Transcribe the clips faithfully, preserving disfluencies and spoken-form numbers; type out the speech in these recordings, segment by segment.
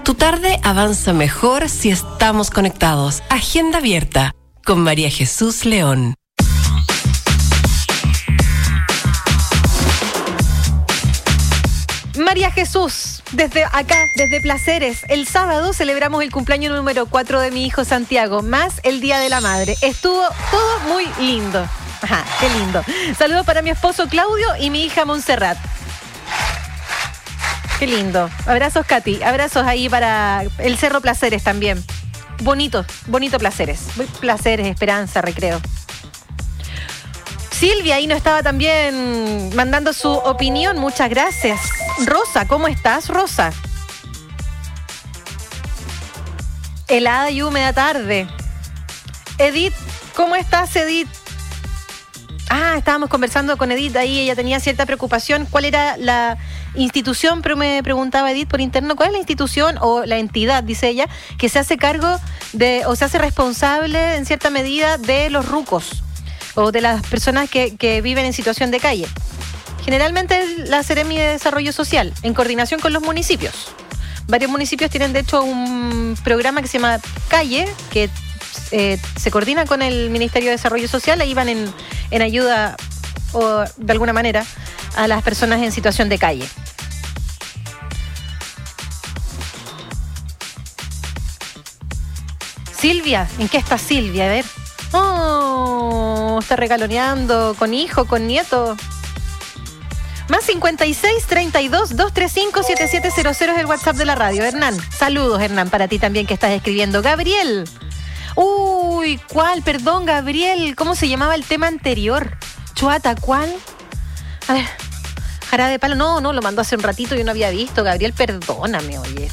Tu tarde avanza mejor si estamos conectados. Agenda abierta con María Jesús León. María Jesús, desde acá, desde Placeres, el sábado celebramos el cumpleaños número cuatro de mi hijo Santiago, más el Día de la Madre. Estuvo todo muy lindo. Ajá, qué lindo. Saludos para mi esposo Claudio y mi hija Montserrat. Qué lindo. Abrazos, Katy. Abrazos ahí para el Cerro Placeres también. Bonito, bonito Placeres. Placeres, Esperanza, Recreo. Silvia ahí nos estaba también mandando su opinión. Muchas gracias. Rosa, ¿cómo estás, Rosa? Helada y húmeda tarde. Edith, ¿cómo estás, Edith? Ah, estábamos conversando con Edith ahí, ella tenía cierta preocupación. ¿Cuál era la institución? Pero me preguntaba Edith por interno, ¿cuál es la institución o la entidad, dice ella, que se hace cargo de, o se hace responsable en cierta medida de los rucos o de las personas que, que viven en situación de calle? Generalmente es la Seremi de Desarrollo Social, en coordinación con los municipios. Varios municipios tienen de hecho un programa que se llama Calle, que eh, se coordina con el Ministerio de Desarrollo Social, ahí van en, en ayuda o de alguna manera a las personas en situación de calle. Silvia, ¿en qué está Silvia? A ver. Oh, está regaloneando con hijo, con nieto. Más cincuenta y seis, treinta y dos, doscientos treinta y cinco, setenta y siete cero cero es el WhatsApp de la radio. Hernán, saludos, Hernán, para ti también que estás escribiendo. Gabriel. Uy, ¿cuál? Perdón, Gabriel. ¿Cómo se llamaba el tema anterior? Chuata, ¿cuál? A ver, jarabe de palo. No, no, lo mandó hace un ratito y yo no había visto. Gabriel, perdóname, oye.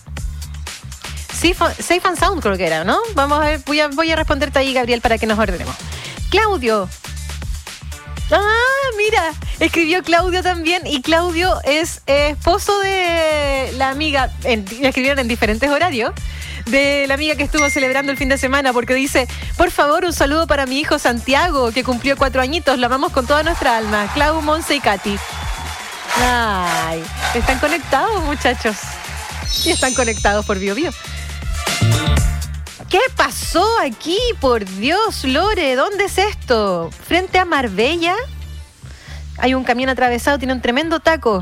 Safe and Sound creo que era, ¿no? Vamos a ver, voy a, voy a responderte ahí, Gabriel, para que nos ordenemos. Claudio. Ah, mira, escribió Claudio también, y Claudio es eh, esposo de la amiga, en, escribieron en diferentes horarios, de la amiga que estuvo celebrando el fin de semana, porque dice, por favor, un saludo para mi hijo Santiago, que cumplió cuatro añitos, lo amamos con toda nuestra alma. Clau, Monse y Katy. Ay, están conectados, muchachos. Y están conectados por Bio Bio. ¿Qué pasó aquí? Por Dios, Lore, ¿dónde es esto? Frente a Marbella hay un camión atravesado, tiene un tremendo taco.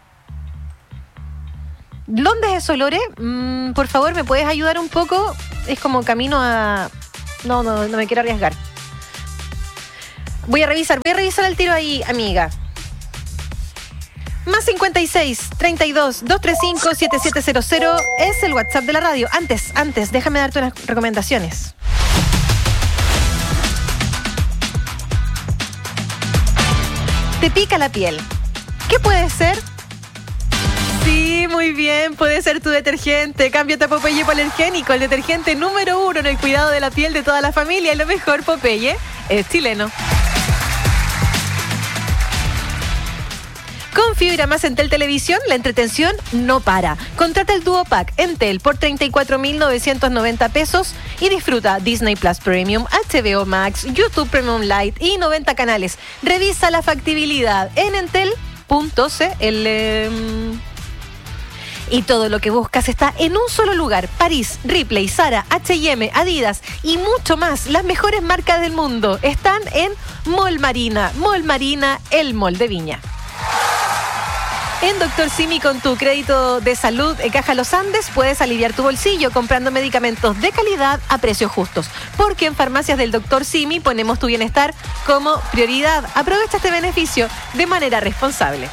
¿Dónde es eso, Lore? Mm, por favor, ¿me puedes ayudar un poco? Es como camino a... No, no, no me quiero arriesgar. Voy a revisar, voy a revisar el tiro ahí, amiga. Más cincuenta y seis, treinta y dos, doscientos treinta y cinco, setenta y siete cero cero es el WhatsApp de la radio. Antes, antes, déjame darte unas recomendaciones. Te pica la piel. ¿Qué puede ser? Sí, muy bien, puede ser tu detergente. Cámbiate a Popeye Hipoalergénico, el detergente número uno en el cuidado de la piel de toda la familia. Y lo mejor, Popeye es chileno. Con fibra más Entel Televisión, la entretención no para. Contrata el Duo Pack Entel por treinta y cuatro mil novecientos noventa pesos y disfruta Disney Plus Premium, H B O Max, YouTube Premium Lite y noventa canales. Revisa la factibilidad en entel punto c l. Y todo lo que buscas está en un solo lugar. París, Ripley, Zara, H y M, Adidas y mucho más. Las mejores marcas del mundo están en Mall Marina. Mall Marina, el mall de Viña. En Doctor Simi, con tu crédito de salud en Caja Los Andes, puedes aliviar tu bolsillo comprando medicamentos de calidad a precios justos. Porque en Farmacias del Doctor Simi ponemos tu bienestar como prioridad. Aprovecha este beneficio de manera responsable.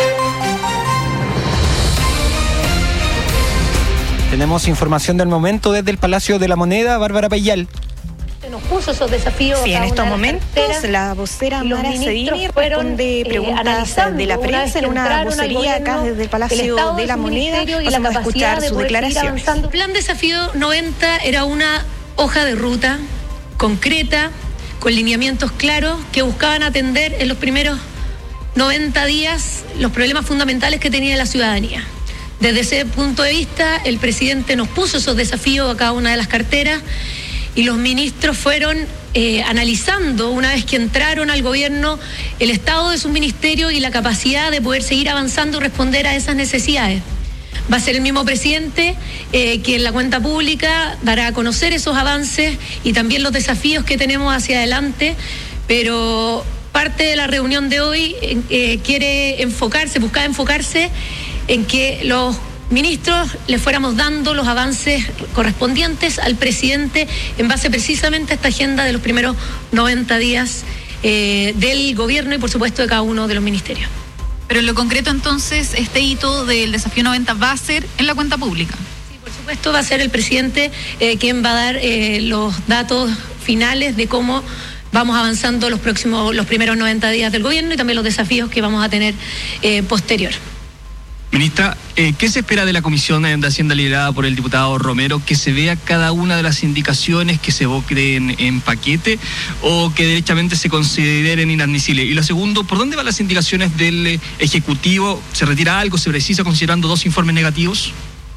Tenemos información del momento desde el Palacio de la Moneda. Bárbara Payal. Nos puso esos desafíos. Sí, en estos momentos la vocera Mara Cedini responde preguntas eh, de la prensa en una vocería acá desde el Palacio de la Moneda. Vamos a escuchar su declaración. El Plan Desafío noventa era una hoja de ruta concreta, con lineamientos claros que buscaban atender en los primeros noventa días los problemas fundamentales que tenía la ciudadanía. Desde ese punto de vista, el presidente nos puso esos desafíos a cada una de las carteras. Y los ministros fueron eh, analizando, una vez que entraron al gobierno, el estado de sus ministerios y la capacidad de poder seguir avanzando y responder a esas necesidades. Va a ser el mismo presidente eh, que en la cuenta pública dará a conocer esos avances y también los desafíos que tenemos hacia adelante, pero parte de la reunión de hoy eh, quiere enfocarse, buscar enfocarse en que los ministros le fuéramos dando los avances correspondientes al presidente en base precisamente a esta agenda de los primeros noventa días eh, del gobierno y por supuesto de cada uno de los ministerios. Pero en lo concreto entonces, este hito del desafío noventa va a ser en la cuenta pública. Sí, por supuesto va a ser el presidente eh, quien va a dar eh, los datos finales de cómo vamos avanzando los próximos, los primeros noventa días del gobierno y también los desafíos que vamos a tener eh, posterior. Ministra, eh, ¿qué se espera de la Comisión de Hacienda liderada por el diputado Romero? ¿Que se vea cada una de las indicaciones que se evoquen en paquete o que derechamente se consideren inadmisibles? Y lo segundo, ¿por dónde van las indicaciones del eh, Ejecutivo? ¿Se retira algo? ¿Se precisa considerando dos informes negativos?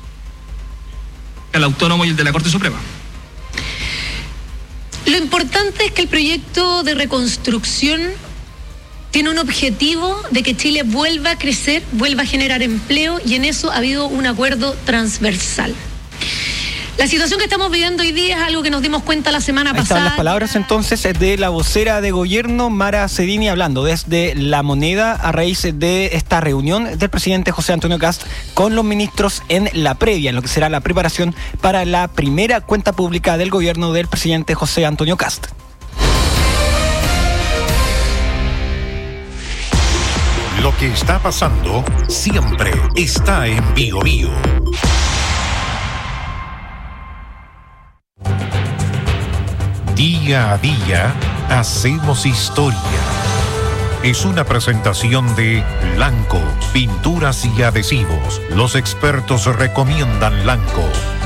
El autónomo y el de la Corte Suprema. Lo importante es que el proyecto de reconstrucción tiene un objetivo de que Chile vuelva a crecer, vuelva a generar empleo y en eso ha habido un acuerdo transversal. La situación que estamos viviendo hoy día es algo que nos dimos cuenta la semana Ahí pasada. están las palabras entonces de la vocera de gobierno, Mara Cedini, hablando desde La Moneda a raíz de esta reunión del presidente José Antonio Kast con los ministros en la previa, en lo que será la preparación para la primera cuenta pública del gobierno del presidente José Antonio Kast. Lo que está pasando siempre está en Bío Bío. Día a día hacemos historia. Es una presentación de Lanco, pinturas y adhesivos. Los expertos recomiendan Lanco.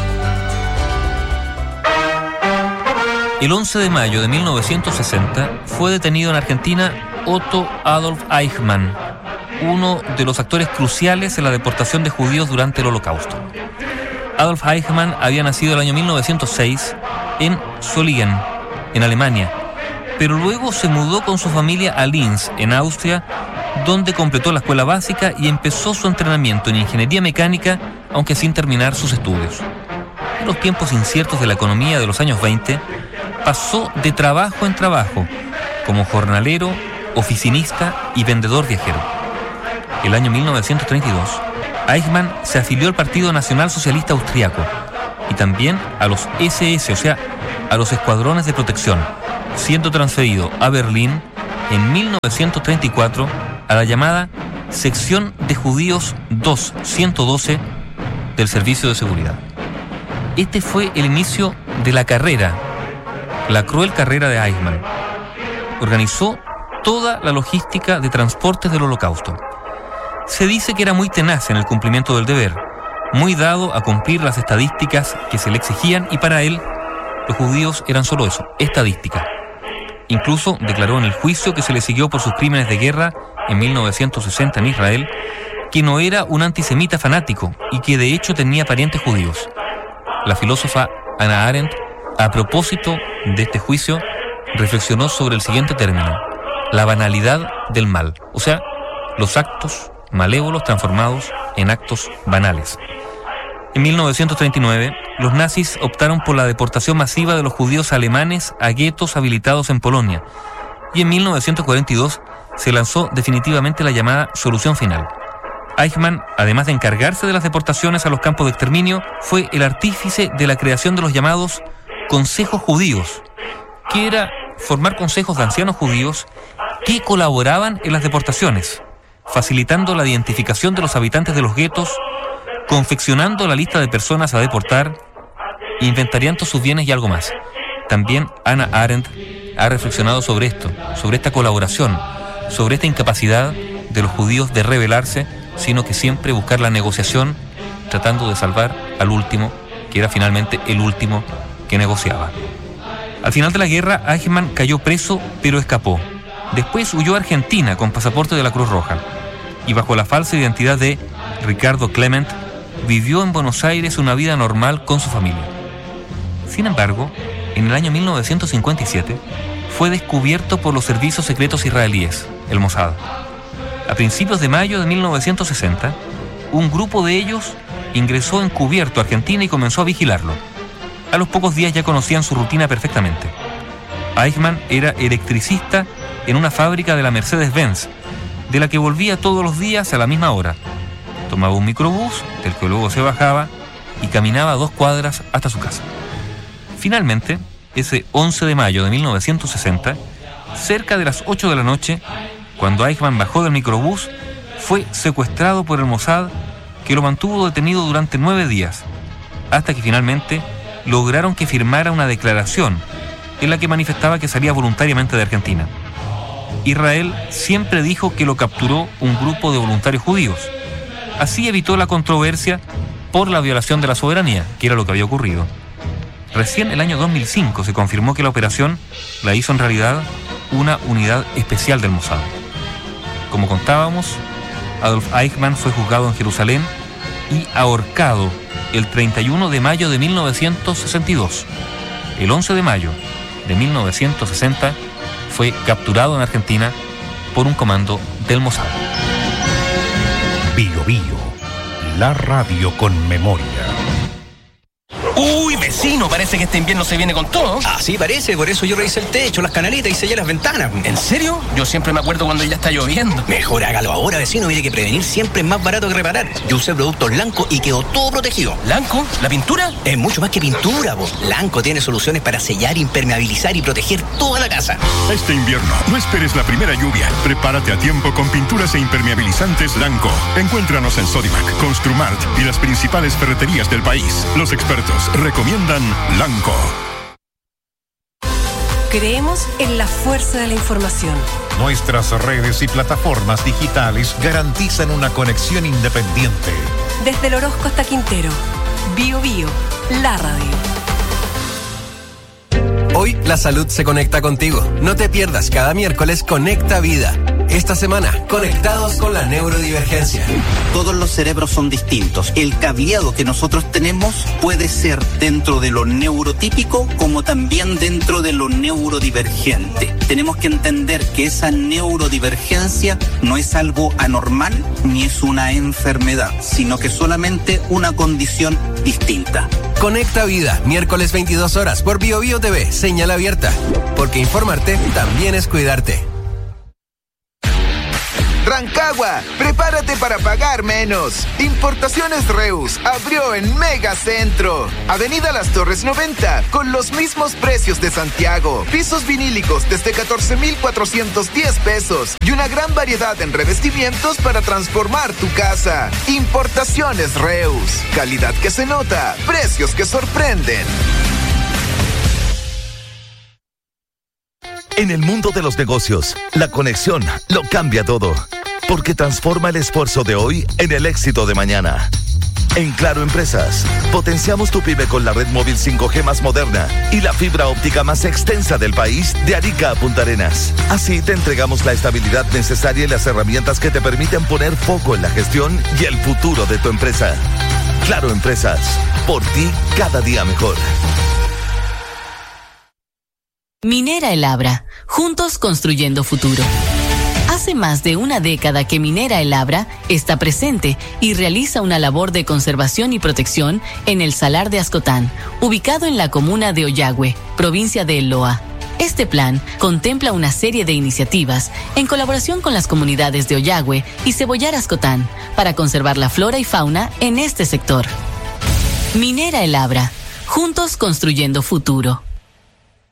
El once de mayo de mil novecientos sesenta fue detenido en Argentina Otto Adolf Eichmann, uno de los actores cruciales en la deportación de judíos durante el Holocausto. Adolf Eichmann había nacido el año mil novecientos seis en Solingen, en Alemania, pero luego se mudó con su familia a Linz, en Austria, donde completó la escuela básica y empezó su entrenamiento en ingeniería mecánica, aunque sin terminar sus estudios. En los tiempos inciertos de la economía de los años veinte, pasó de trabajo en trabajo, como jornalero, oficinista y vendedor viajero. El año mil novecientos treinta y dos, Eichmann se afilió al Partido Nacional Socialista Austriaco y también a los ese ese, o sea, a los escuadrones de protección, siendo transferido a Berlín en mil novecientos treinta y cuatro a la llamada Sección de Judíos dos ciento doce del Servicio de Seguridad. Este fue el inicio de la carrera, la cruel carrera de Eichmann. Organizó toda la logística de transportes del Holocausto. Se dice que era muy tenaz en el cumplimiento del deber, muy dado a cumplir las estadísticas que se le exigían, y para él los judíos eran solo eso, estadística. Incluso declaró en el juicio que se le siguió por sus crímenes de guerra en mil novecientos sesenta en Israel que no era un antisemita fanático y que de hecho tenía parientes judíos. La filósofa Hannah Arendt, a propósito de este juicio, reflexionó sobre el siguiente término: la banalidad del mal, o sea, los actos malévolos transformados en actos banales. En mil novecientos treinta y nueve, los nazis optaron por la deportación masiva de los judíos alemanes a guetos habilitados en Polonia, y en mil novecientos cuarenta y dos se lanzó definitivamente la llamada solución final. Eichmann, además de encargarse de las deportaciones a los campos de exterminio, fue el artífice de la creación de los llamados consejos judíos, que era formar consejos de ancianos judíos que colaboraban en las deportaciones, facilitando la identificación de los habitantes de los guetos, confeccionando la lista de personas a deportar, inventariando sus bienes y algo más. También Hannah Arendt ha reflexionado sobre esto, sobre esta colaboración, sobre esta incapacidad de los judíos de rebelarse, sino que siempre buscar la negociación, tratando de salvar al último, que era finalmente el último que negociaba. Al final de la guerra, Eichmann cayó preso, pero escapó. Después huyó a Argentina con pasaporte de la Cruz Roja y bajo la falsa identidad de Ricardo Clement, vivió en Buenos Aires una vida normal con su familia. Sin embargo, en el año mil novecientos cincuenta y siete, fue descubierto por los servicios secretos israelíes, el Mossad. A principios de mayo de mil novecientos sesenta, un grupo de ellos ingresó encubierto a Argentina y comenzó a vigilarlo. A los pocos días ya conocían su rutina perfectamente. Eichmann era electricista en una fábrica de la Mercedes-Benz, de la que volvía todos los días a la misma hora. Tomaba un microbús, del que luego se bajaba, y caminaba dos cuadras hasta su casa. Finalmente, ese once de mayo de mil novecientos sesenta, cerca de las ocho de la noche, cuando Eichmann bajó del microbús, fue secuestrado por el Mossad, que lo mantuvo detenido durante nueve días, hasta que finalmente lograron que firmara una declaración en la que manifestaba que salía voluntariamente de Argentina. Israel siempre dijo que lo capturó un grupo de voluntarios judíos. Así evitó la controversia por la violación de la soberanía, que era lo que había ocurrido. Recién el año dos mil cinco se confirmó que la operación la hizo en realidad una unidad especial del Mossad. Como contábamos, Adolf Eichmann fue juzgado en Jerusalén y ahorcado el treinta y uno de mayo de mil novecientos sesenta y dos. El once de mayo de mil novecientos sesenta fue capturado en Argentina por un comando del Mossad. Bio Bio, la radio con memoria. Uy, vecino, parece que este invierno se viene con todo. Ah, sí, parece, por eso yo revisé el techo, las canaletas y sellé las ventanas. ¿En serio? Yo siempre me acuerdo cuando ya está lloviendo. Mejor hágalo ahora, vecino, mire que prevenir siempre es más barato que reparar. Yo usé productos Lanco y quedó todo protegido. ¿Lanco? ¿La pintura? Es mucho más que pintura, vos. Lanco tiene soluciones para sellar, impermeabilizar y proteger toda la casa. Este invierno, no esperes la primera lluvia. Prepárate a tiempo con pinturas e impermeabilizantes Lanco. Encuéntranos en Sodimac, Construmart y las principales ferreterías del país. Los expertos recomiendan Lanco. Creemos en la fuerza de la información. Nuestras redes y plataformas digitales garantizan una conexión independiente. Desde el Orozco hasta Quintero, Bio Bio, la radio. Hoy la salud se conecta contigo. No te pierdas cada miércoles Conecta Vida. Esta semana, conectados con la neurodivergencia. Todos los cerebros son distintos. El cableado que nosotros tenemos puede ser dentro de lo neurotípico como también dentro de lo neurodivergente. Tenemos que entender que esa neurodivergencia no es algo anormal ni es una enfermedad, sino que solamente una condición distinta. Conecta Vida, miércoles veintidós horas por Bio Bio T V, señal abierta. Porque informarte también es cuidarte. Rancagua, prepárate para pagar menos. Importaciones Reus abrió en Megacentro. Avenida Las Torres noventa, con los mismos precios de Santiago. Pisos vinílicos desde catorce mil cuatrocientos diez pesos y una gran variedad en revestimientos para transformar tu casa. Importaciones Reus, calidad que se nota, precios que sorprenden. En el mundo de los negocios, la conexión lo cambia todo, porque transforma el esfuerzo de hoy en el éxito de mañana. En Claro Empresas, potenciamos tu pyme con la red móvil cinco G más moderna y la fibra óptica más extensa del país, de Arica a Punta Arenas. Así te entregamos la estabilidad necesaria y las herramientas que te permiten poner foco en la gestión y el futuro de tu empresa. Claro Empresas, por ti cada día mejor. Minera El Abra, juntos construyendo futuro. Hace más de una década que Minera El Abra está presente y realiza una labor de conservación y protección en el Salar de Ascotán, ubicado en la comuna de Ollagüe, provincia de El Loa. Este plan contempla una serie de iniciativas en colaboración con las comunidades de Ollagüe y Cebollar Ascotán para conservar la flora y fauna en este sector. Minera El Abra, juntos construyendo futuro.